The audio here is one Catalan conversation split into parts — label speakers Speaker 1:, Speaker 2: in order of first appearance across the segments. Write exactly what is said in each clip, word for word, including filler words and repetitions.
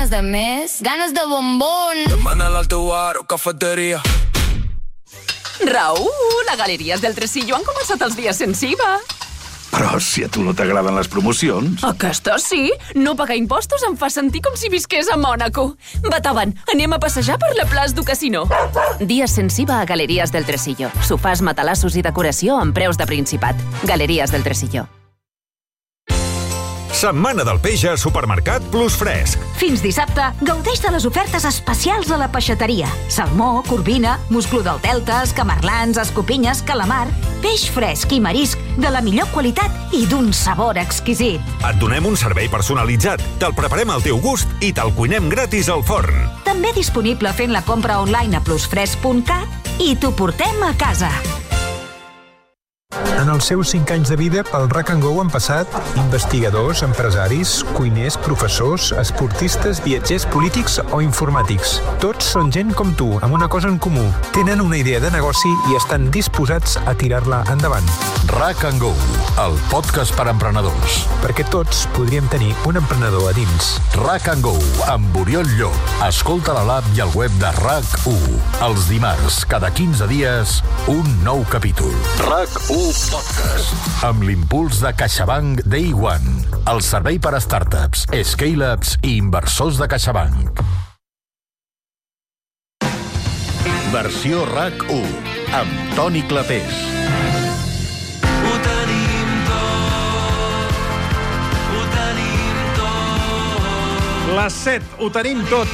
Speaker 1: ganes de més, ganes de bombón.
Speaker 2: Demana-la al teu bar o cafeteria.
Speaker 3: Raül, a Galeries del Tresillo han començat els dies sense I V A.
Speaker 4: Però si a tu no t'agraden les promocions...
Speaker 3: Aquesta sí. No pagar impostos em fa sentir com si visqués a Mònaco. Batavan, anem a passejar per la plaça du Casino. Dies sense I V A a Galeries del Tresillo. Sofàs, matalassos i decoració amb preus de Principat. Galeries del Tresillo.
Speaker 5: Setmana del peix a Supermercat Plus Fresc.
Speaker 6: Fins dissabte, gaudeix de les ofertes especials a la peixateria. Salmó, corbina, musclo del delta, escamarlans, escopinyes, calamar, peix fresc i marisc de la millor qualitat i d'un sabor exquisit.
Speaker 5: Et donem un servei personalitzat, te'l preparem al teu gust i te'l cuinem gratis al forn.
Speaker 6: També disponible fent la compra online a plusfresc punt cat i t'ho portem a casa.
Speaker 7: En els seus cinc anys de vida, pel Rack and Go han passat investigadors, empresaris, cuiners, professors, esportistes, viatgers polítics o informàtics. Tots són gent com tu, amb una cosa en comú. Tenen una idea de negoci i estan disposats a tirar-la endavant.
Speaker 8: Rack and Go, el podcast per emprenedors.
Speaker 7: Perquè tots podríem tenir un emprenedor a dins.
Speaker 8: Rack and Go, amb Oriol Llop. Escolta a l'app i al web de RAC u. Els dimarts, cada quinze dies, un nou capítol. RAC u Podcast. Amb l'impuls de CaixaBank Day One. El servei per a startups, scale-ups i inversors de CaixaBank. Versió RAC u, amb Toni Clapés.
Speaker 2: Ho tenim tot, ho tenim tot.
Speaker 9: Les set, ho tenim tot.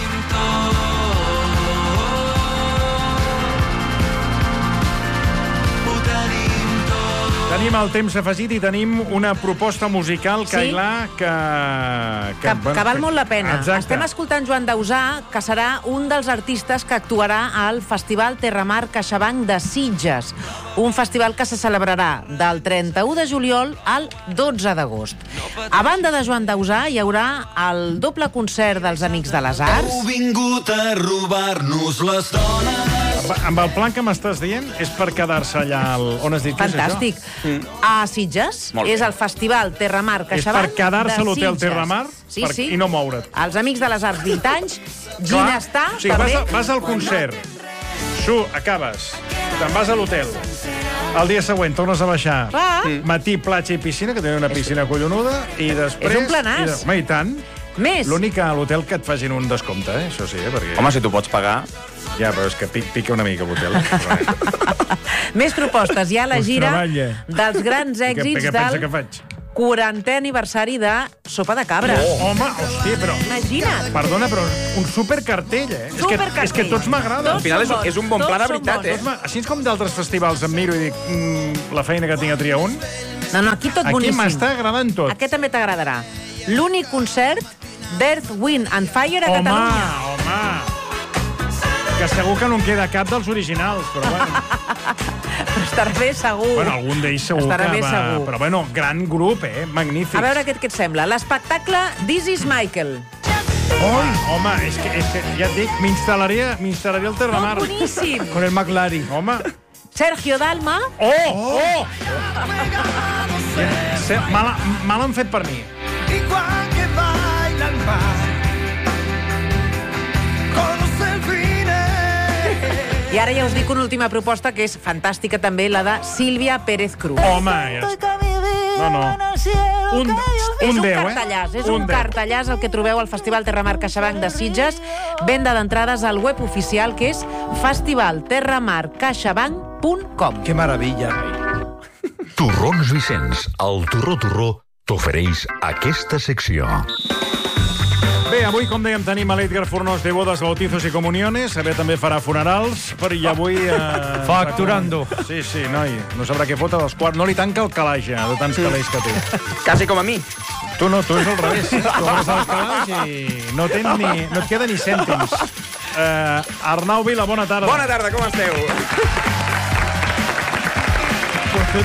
Speaker 9: Tenim el temps afegit i tenim una proposta musical,
Speaker 10: Sí?
Speaker 9: Cailà, que...
Speaker 10: Que, que val molt la pena.
Speaker 9: Exacte.
Speaker 10: Estem escoltant Joan Dausà, que serà un dels artistes que actuarà al Festival Terramar CaixaBank de Sitges, un festival que se celebrarà del trenta-u de juliol al dotze d'agost. A banda de Joan Dausà, hi haurà el doble concert dels Amics de les Arts.
Speaker 2: Heu vingut a robar-nos les dones.
Speaker 9: Amb el plan que m'estàs dient, és per quedar-se allà al... on has dit que és
Speaker 10: Fantàstic.
Speaker 9: això?
Speaker 10: A Sitges
Speaker 9: Molt bé.
Speaker 10: és el Festival Terramar
Speaker 9: És per
Speaker 10: CaixaBank
Speaker 9: quedar-se
Speaker 10: de
Speaker 9: a l'hotel
Speaker 10: Sitges.
Speaker 9: Terramar
Speaker 10: Sí,
Speaker 9: per...
Speaker 10: sí.
Speaker 9: i no moure't.
Speaker 10: Els Amics de les Arts, vint anys, Ginestar,
Speaker 9: O sigui, vas,
Speaker 10: també.
Speaker 9: a, vas al concert, su, acabes, te'n vas a l'hotel, el dia següent tornes a baixar,
Speaker 10: Ah.
Speaker 9: matí, platja i piscina, que tenen una piscina collonuda, i després...
Speaker 10: És un planàs.
Speaker 9: I, de- home, i tant.
Speaker 10: Més.
Speaker 9: L'únic que a l'hotel que et facin un descompte, eh? Això sí, eh? Perquè...
Speaker 11: Home, si tu pots pagar...
Speaker 9: Ja, però és que pic, pica una mica l'hotel.
Speaker 10: Més propostes. Hi ha la
Speaker 9: Us
Speaker 10: gira
Speaker 9: treballa.
Speaker 10: dels grans
Speaker 9: Què-
Speaker 10: èxits
Speaker 9: què pensa
Speaker 10: del
Speaker 9: que faig?
Speaker 10: quarantè aniversari de Sopa de Cabra.
Speaker 9: Oh, home, hòstia, però...
Speaker 10: Imagina't.
Speaker 9: Perdona, però un supercartell, eh?
Speaker 10: Supercartell.
Speaker 9: És que, és que tots m'agraden.
Speaker 10: Al final és- Tots són és un bon bons, pla de tots són veritat, bons.
Speaker 9: eh? Així com d'altres festivals em miro i dic mm, la feina que tinc a triar un.
Speaker 10: No, no, aquí tot
Speaker 9: Aquí
Speaker 10: boníssim.
Speaker 9: m'està agradant tot.
Speaker 10: Aquest també t'agradarà. L'únic concert d'Earth, Wind and Fire a
Speaker 9: Home,
Speaker 10: Catalunya.
Speaker 9: home. Que segur que no en queda cap dels originals, però bueno.
Speaker 10: Però estarà bé, segur.
Speaker 9: Bueno, algun d'ells segur
Speaker 10: Estarà
Speaker 9: que
Speaker 10: bé,
Speaker 9: va...
Speaker 10: segur.
Speaker 9: Però bueno, gran grup, eh? Magnífic.
Speaker 10: A veure què, què et sembla. L'espectacle This is Michael.
Speaker 9: Oi, home, és que, és que ja et dic, m'instal·laria m'instal·laria al Terramar.
Speaker 10: Oh, boníssim.
Speaker 9: Con el McLaren. Home.
Speaker 10: Sergio Dalma.
Speaker 9: Oh, oh! Se, mal, mal han fet per mi.
Speaker 2: Igual que baila al mar. Conoce el fin.
Speaker 10: I ara ja us dic una última proposta que és fantàstica també, la de Sílvia Pérez Cruz.
Speaker 9: Home, ja està. No, no. Un,
Speaker 10: És
Speaker 9: un
Speaker 10: un
Speaker 9: deu, eh?
Speaker 10: cartellàs, és
Speaker 9: Un
Speaker 10: un
Speaker 9: deu.
Speaker 10: cartellàs el que trobeu al Festival Terramar CaixaBank de Sitges. Venda d'entrades al web oficial, que és festival terramar caixabank punt com.
Speaker 9: Que meravella.
Speaker 8: Torrons Vicenç, el Torró Torró, t'ofereix aquesta secció.
Speaker 9: Bé, avui, com dèiem, tenim a l'Edgar Fornós de bodes, bautizos i comuniones. A veure, també farà funerals, però i avui... Eh,
Speaker 11: Facturando.
Speaker 9: Sí, sí, noi, no sabrà què fotre dels quarts. No li tanca el calaix, ja, de tants calés que té.
Speaker 11: Quasi com a mi.
Speaker 9: Tu no, tu és al revés. Eh? Tu obres el calaix i no, tens ni, no et queda ni cèntims. Eh, Arnau Vila, bona tarda.
Speaker 11: Bona tarda, com esteu?
Speaker 9: Pues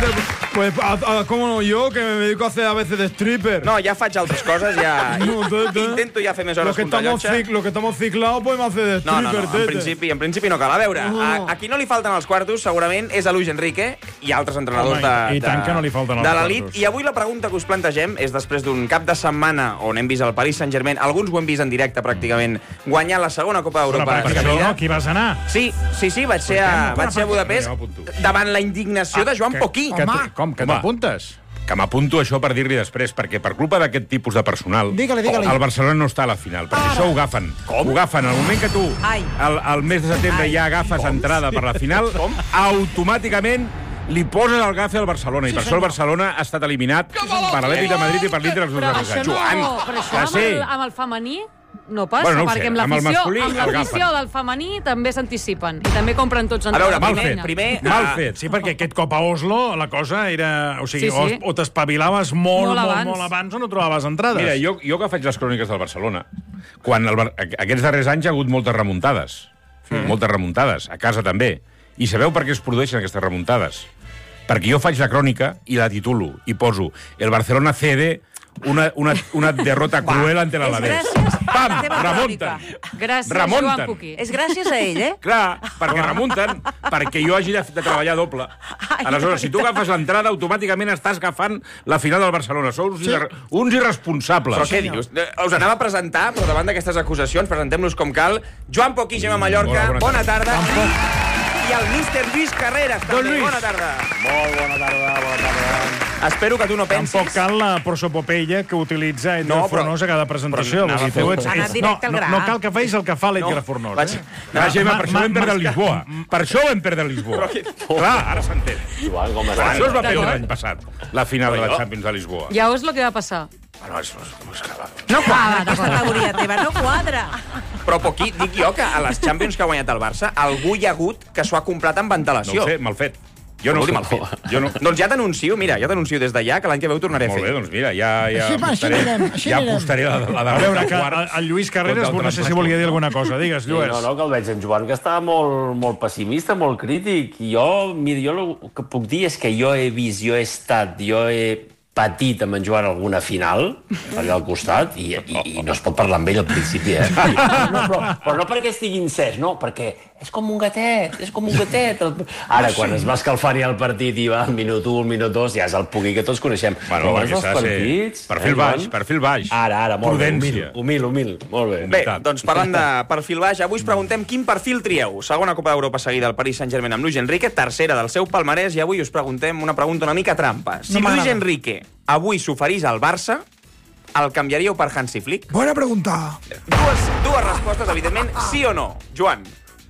Speaker 12: Pues, a, a, ¿cómo no? Yo, que me dedico a hacer a veces de stripper.
Speaker 11: No, ja faig altres coses, ja...
Speaker 12: No, tete.
Speaker 11: Intento ja fer més hores
Speaker 12: Lo que estamos,
Speaker 11: contrallotge.
Speaker 12: cic, lo que estamos ciclados podemos hacer de
Speaker 11: No,
Speaker 12: stripper,
Speaker 11: no, no, en
Speaker 12: tete.
Speaker 11: principi, en principi no cal. A veure, a, a qui no li falten els quartos segurament és a Luis Enrique i altres entrenadors
Speaker 9: Home,
Speaker 11: de,
Speaker 9: i
Speaker 11: de,
Speaker 9: tant que no li falten els
Speaker 11: de l'elit.
Speaker 9: quartos.
Speaker 11: I avui la pregunta que us plantegem és després d'un cap de setmana on hem vist el Paris Saint-Germain, alguns ho hem vist en directe pràcticament, guanyar la segona Copa
Speaker 9: Però
Speaker 11: d'Europa
Speaker 9: per això, no? Qui vas anar?
Speaker 11: Sí, sí, sí, vaig ser a, vaig ser a Budapest davant la indignació de Joan Poquí.
Speaker 9: Que, que, com, que t'apuntes?
Speaker 13: Que m'apunto això per dir-li després, perquè per culpa d'aquest tipus de personal,
Speaker 14: Digue-li, digue-li.
Speaker 13: el Barcelona no està a la final, perquè això ho agafen. Com? Ho agafen. Al moment que tu,
Speaker 10: Ai.
Speaker 13: al, al mes de setembre,
Speaker 10: Ai.
Speaker 13: ja agafes entrada per la final, automàticament li poses el gafe al Barcelona, i per això el Barcelona ha estat eliminat per l'Atlètic de Madrid i per l'Inter els dos
Speaker 15: Però
Speaker 13: darrers
Speaker 15: això
Speaker 13: anys.
Speaker 15: no...
Speaker 13: Joan,
Speaker 15: Però això
Speaker 13: que
Speaker 15: amb
Speaker 13: sí.
Speaker 15: el, amb el femení no passa,
Speaker 13: Bueno, no ho sé,
Speaker 15: perquè amb
Speaker 13: amb el
Speaker 15: l'afició
Speaker 13: masculí
Speaker 15: amb
Speaker 13: el
Speaker 15: l'afició
Speaker 13: agafen.
Speaker 15: del femení també s'anticipen i també compren tots
Speaker 11: A veure,
Speaker 15: entrades.
Speaker 11: primer,
Speaker 15: Vinga.
Speaker 11: primer...
Speaker 9: Mal
Speaker 11: ah,
Speaker 9: fet. Sí, perquè aquest cop a Oslo la cosa era... O sigui,
Speaker 15: Sí, sí.
Speaker 9: o, o t'espavilaves molt,
Speaker 15: Molt
Speaker 9: molt,
Speaker 15: abans.
Speaker 9: molt abans o no trobaves entrades.
Speaker 13: Mira, jo, jo que faig les cròniques del Barcelona, quan el, Bar- aquests darrers anys hi ha hagut moltes remuntades. Mm. Moltes remuntades, a casa també. I sabeu per què es produeixen aquestes remuntades? Perquè jo faig la crònica i la titulo, i poso el Barcelona cede una, una, una derrota cruel ante l'Alavés. Pam! Remunten!
Speaker 15: Gràcies,
Speaker 13: Remunten.
Speaker 15: Joan Puquí.
Speaker 10: És gràcies a ell, eh?
Speaker 13: Clar, perquè remunten, perquè jo hagi de, de treballar doble. Aleshores, si tu agafes l'entrada, automàticament estàs agafant la final del Barcelona. Sou uns, irre, uns irresponsables.
Speaker 11: Però què dius? Us anava a presentar, però davant d'aquestes acusacions, presentem-los com cal. Joan Poquí, Gemma Mallorca,
Speaker 13: Hola, bona
Speaker 11: bona tarda.
Speaker 13: tarda.
Speaker 11: I, I el míster Lluís Carreras, també.
Speaker 9: Lluís.
Speaker 11: Bona tarda.
Speaker 9: Molt bona tarda, bona tarda.
Speaker 11: Espero que tu no pensis...
Speaker 9: Tampoc cal la prosopopeia que utilitza Edgar
Speaker 11: No, però-
Speaker 9: Fornós a cada presentació.
Speaker 11: però
Speaker 9: Vull dir, tu
Speaker 11: anava
Speaker 9: ets,
Speaker 10: a fer-
Speaker 9: ets,
Speaker 10: Anar
Speaker 9: no,
Speaker 10: directe al
Speaker 9: no,
Speaker 10: gra.
Speaker 9: no cal que facis el que fa l'Edgar
Speaker 11: No,
Speaker 9: Fornós.
Speaker 11: vaig-
Speaker 9: Eh?
Speaker 13: Clar, Gemma, per això
Speaker 9: Ma-
Speaker 13: vam perdre
Speaker 9: ma-
Speaker 13: Lisboa. Per això vam perdre Lisboa. Clar, ara s'entén.
Speaker 16: Joan, com
Speaker 13: Per
Speaker 16: estàs?
Speaker 13: això es va perdre
Speaker 15: D'acord.
Speaker 13: l'any passat, la final de la Champions de Lisboa.
Speaker 15: Llavors, el que va passar?
Speaker 13: Bueno, és, és, és que...
Speaker 10: No quadra, aquesta teoria teva, no quadra.
Speaker 11: Però Poquí, dic jo que a les Champions que ha guanyat el Barça, algú hi ha hagut que s'ho ha comprat amb
Speaker 13: No
Speaker 11: antelació.
Speaker 13: ho sé, mal fet. Jo no ho
Speaker 11: Vol dir
Speaker 13: sé.
Speaker 11: mal fet.
Speaker 13: Jo no...
Speaker 11: Doncs ja t'anuncio, mira, ja t'anuncio des d'allà que l'any que ve ho tornaré a
Speaker 13: Molt
Speaker 11: fer.
Speaker 13: bé, doncs mira, ja, ja
Speaker 14: Així va, així
Speaker 13: apostaré,
Speaker 14: anirem, així
Speaker 13: ja
Speaker 14: anirem.
Speaker 13: apostaré la, la de
Speaker 9: A veure, que
Speaker 13: quarts
Speaker 9: el, el Lluís Carreras,
Speaker 13: contra el
Speaker 9: no sé si
Speaker 13: Transport.
Speaker 9: volia dir alguna cosa. Digues,
Speaker 16: Sí,
Speaker 9: Lluís.
Speaker 16: no, no, que el veig en Joan, que està molt, molt pessimista, molt crític. I jo, mira, jo el que puc dir és que jo he vist, jo he estat, jo he patit amb en Joan alguna final, allà al costat, i, i, i no es pot parlar amb ell al principi, eh? No, però, però no perquè estigui incès, no, perquè és com un gatet, és com un gatet. Ara, quan es va escalfar ja el partit i va al minut u, al minut dos, ja és el Pugui que tots coneixem.
Speaker 13: Bueno,
Speaker 16: Però
Speaker 13: perquè
Speaker 16: abans
Speaker 13: s'ha
Speaker 16: dels
Speaker 13: de ser
Speaker 16: partits...
Speaker 13: perfil
Speaker 16: eh,
Speaker 13: baix,
Speaker 16: Joan?
Speaker 13: perfil baix.
Speaker 16: Ara, ara, molt bé,
Speaker 13: Prudència.
Speaker 16: humil, humil, humil, molt bé.
Speaker 11: Bé, doncs parlant de perfil baix, avui us preguntem quin perfil trieu. Segona Copa d'Europa seguida al Paris Saint-Germain amb Luis Enrique, tercera del seu palmarès, i avui us preguntem una pregunta una mica trampa. Si
Speaker 14: No
Speaker 11: Luis
Speaker 14: m'agrada.
Speaker 11: Enrique avui s'oferís al Barça, el canviaríeu per Hansi Flick?
Speaker 14: Bona pregunta.
Speaker 11: Dues, dues respostes, evidentment, sí o no. Joan.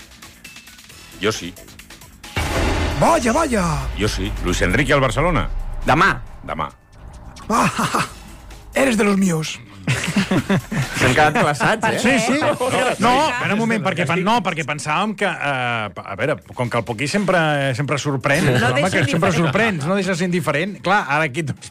Speaker 13: Jo sí,
Speaker 14: Vaya, vaya.
Speaker 13: jo sí. Luis Enrique al Barcelona?
Speaker 11: Demà.
Speaker 13: Demà.
Speaker 14: Ah, eres de los míos.
Speaker 11: S'han quedat glaçats, eh?
Speaker 9: Sí, sí. No, espera un moment, perquè, pen- no, perquè pensàvem que... Eh, a veure, com que el Poquí sempre, sempre sorprèn,
Speaker 10: No
Speaker 9: home,
Speaker 10: deixa
Speaker 9: que sempre
Speaker 10: indiferent.
Speaker 9: sorprèn, no deixes indiferent. Clar, ara aquí tots